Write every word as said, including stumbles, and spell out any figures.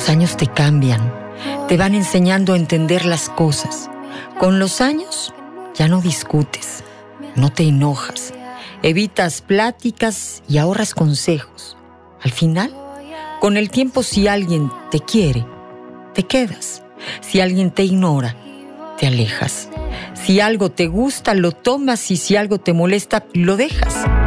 años te cambian, te van enseñando a entender las cosas. Con los años ya no discutes, no te enojas, evitas pláticas y ahorras consejos. Al final, con el tiempo, si alguien te quiere, te quedas. Si alguien te ignora, te alejas. Si algo te gusta, lo tomas, y si algo te molesta, lo dejas.